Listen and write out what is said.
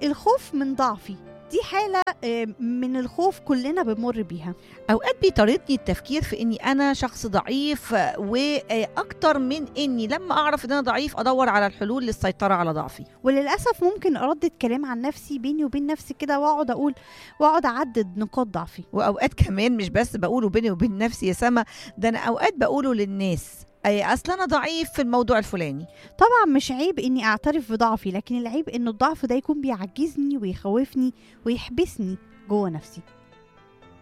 الخوف من ضعفي دي حالة من الخوف كلنا بنمر بيها. اوقات بيطاردني التفكير في اني انا شخص ضعيف، واكتر من اني لما اعرف ان انا ضعيف ادور على الحلول للسيطرة على ضعفي. وللأسف ممكن أردد كلام عن نفسي بيني وبين نفسي كده، وأقعد أعدد نقاط ضعفي. واوقات كمان مش بس بقوله بيني وبين نفسي يا سما، ده انا اوقات بقوله للناس، اي اصل انا ضعيف في الموضوع الفلاني. طبعا مش عيب اني اعترف بضعفي، لكن العيب انه الضعف ده يكون بيعجزني ويخوفني ويحبسني جوه نفسي.